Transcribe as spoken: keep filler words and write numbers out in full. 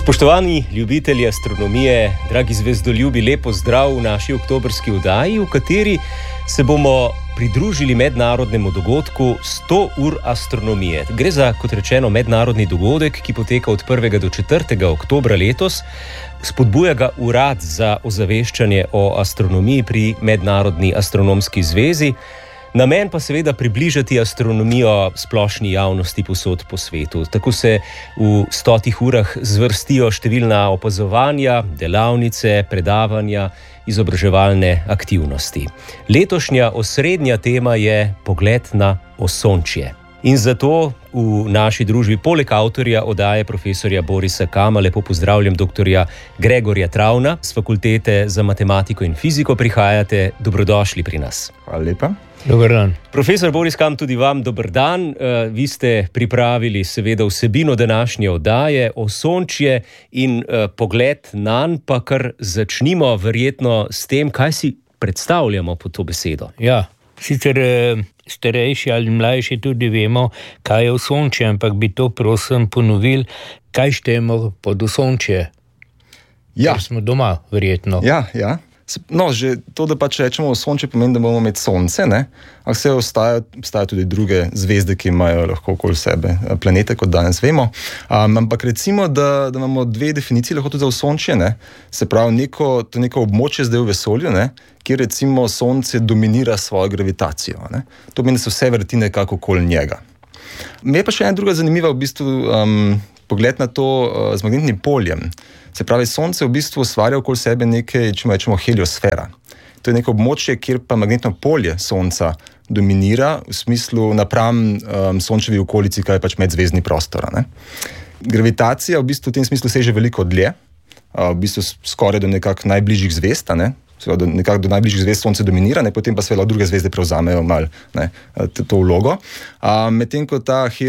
Spoštovani ljubitelji astronomije, dragi zvezdoljubi, lep pozdrav v naši oktobrski oddaji, v kateri se bomo pridružili mednarodnemu dogodku sto ur astronomije. Gre za, kot rečeno, mednarodni dogodek, ki poteka od prvega do četrtega oktobra letos. Spodbuja ga Urad za ozaveščanje o astronomiji pri Mednarodni astronomski zvezi. Namen pa seveda približati astronomijo splošni javnosti povsod po svetu. Tako se v stotih urah zvrstijo številna opazovanja, delavnice, predavanja, izobraževalne aktivnosti. Letošnja osrednja tema je pogled na Osončje. In zato v naši družbi poleg avtorja oddaje profesorja Borisa Kama lepo pozdravljam doktorja Gregorja Travna z Fakultete za matematiko in fiziko. Prihajate, dobrodošli pri nas. Hvala lepa. Dober dan. Profesor Boris Kam, tudi vam dober dan. Vi ste pripravili seveda vsebino današnje oddaje, Osončje in pogled nanj, pa kar začnimo verjetno s tem, kaj si predstavljamo pod to besedo. Ja, sicer starejši ali mlajši tudi vemo, kaj je Osončje, ampak bi to prosim ponovili, kaj štejemo pod Osončje. Ja. Ker smo doma, verjetno. Ja, ja. No, že to, da pač rečemo Osončje, pomeni, da bomo imeti Sonce, ne? A vse ostajajo, obstajajo tudi druge zvezde, ki imajo lahko okoli sebe planete, kot danes vemo. Um, ampak recimo, da, da imamo dve definiciji lahko tudi za Osončje, ne? Se pravi, neko, to neko območje zdaj v vesolju, ne? Kjer recimo Sonce dominira svojo gravitacijo, ne? To pomeni, da se vse vrti nekako okoli njega. Me je pa še ena druga zanimiva v bistvu um, pogled na to uh, z magnetnim poljem. Se pravi, Sonce v bistvu ustvarja okoli sebe nekaj, če rečemo, heliosfera. To je neko območje, kjer pa magnetno polje Sonca dominira v smislu napram um, Sončevi okolici, kaj je pač medzvezdni prostor. Ne? Gravitacija v bistvu v tem smislu seže veliko dlje, uh, v bistvu skoraj do nekako najbližjih zvezd, ne? Do, nekako do najbližjih zvezd Sonce dominira, ne? Potem pa seveda druge zvezde prevzamejo mal, ne, to vlogo. Uh, medtem ko ta